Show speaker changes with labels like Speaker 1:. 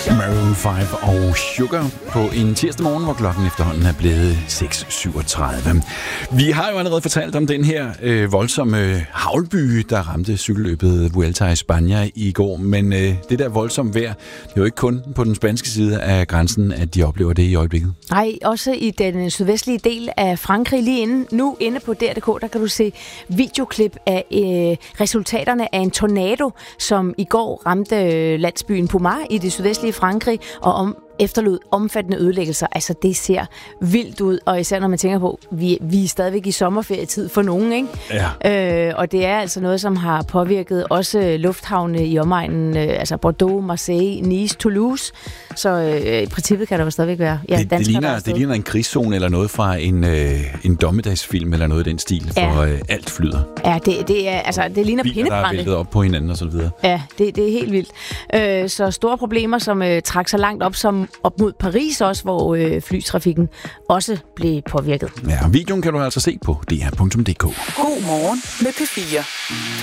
Speaker 1: Maroon 5 og Sugar på en tirsdag morgen, hvor klokken efterhånden er blevet 6.37. Vi har jo allerede fortalt om den her voldsomme haglbyge, der ramte cykelløbet Vuelta i Spanien i går. Men det der voldsomme vejr, det er jo ikke kun på den spanske side af grænsen, at de oplever det i øjeblikket.
Speaker 2: Nej, også i den sydvestlige del af Frankrig. Lige inde på DR.dk, der kan du se videoklip af resultaterne af en tornado, som i går ramte landsbyen Pomar i det sydvestlige Frankrig, og efterlod omfattende ødelæggelser. Altså, det ser vildt ud, og især når man tænker på, vi er stadigvæk i sommerferietid for nogen, ikke?
Speaker 1: Ja.
Speaker 2: Og det er altså noget, som har påvirket også lufthavne i omegnen, altså Bordeaux, Marseille, Nice, Toulouse. Så i princippet kan der jo stadigvæk være
Speaker 1: det ligner en krigszone eller noget fra en dommedagsfilm eller noget i den stil, for alt flyder.
Speaker 2: Ja, det ligner pindebrænde.
Speaker 1: Der er væltet op på hinanden og så videre.
Speaker 2: Ja, det er helt vildt. Så store problemer, som trak sig langt op mod Paris også, hvor flytrafikken også blev påvirket.
Speaker 1: Ja, videoen kan du altså se på dr.dk.
Speaker 3: God morgen med P4.